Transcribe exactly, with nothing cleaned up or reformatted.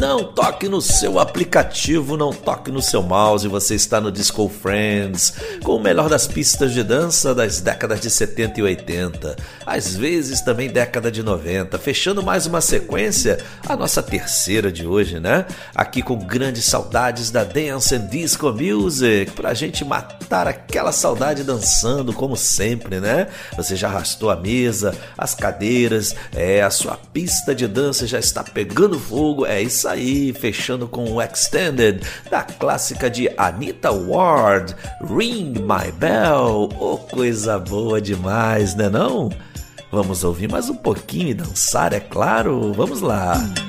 Não toque no seu aplicativo, não toque no seu mouse, você está no Disco Friends, com o melhor das pistas de dança das décadas de setenta e oitenta, às vezes também década de noventa, fechando mais uma sequência, a nossa terceira de hoje, né? Aqui com grandes saudades da Dance and Disco Music, pra gente matar aquela saudade dançando, como sempre, né? Você já arrastou a mesa, as cadeiras, é, a sua pista de dança já está pegando fogo, é isso aí, fechando com o Extended da clássica de Anita Ward, Ring My Bell. Oh, coisa boa demais, né não? Vamos ouvir mais um pouquinho e dançar, é claro? Vamos lá!